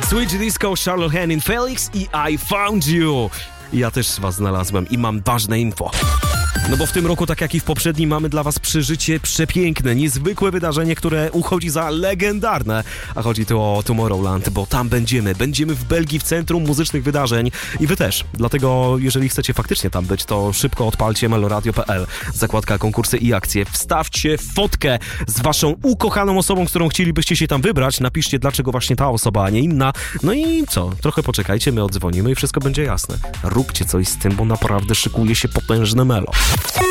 Switch Disco, Charlotte Henning, Felix i I Found You. Ja też was znalazłem i mam ważne info. No bo w tym roku, tak jak i w poprzednim, mamy dla was przeżycie przepiękne, niezwykłe wydarzenie, które uchodzi za legendarne. A chodzi tu o Tomorrowland, bo tam będziemy w Belgii, w centrum muzycznych wydarzeń i wy też. Dlatego, jeżeli chcecie faktycznie tam być, to szybko odpalcie meloradio.pl, zakładka konkursy i akcje. Wstawcie fotkę z waszą ukochaną osobą, z którą chcielibyście się tam wybrać. Napiszcie, dlaczego właśnie ta osoba, a nie inna. No i co? Trochę poczekajcie, my odzwonimy i wszystko będzie jasne. Róbcie coś z tym, bo naprawdę szykuje się potężne melo.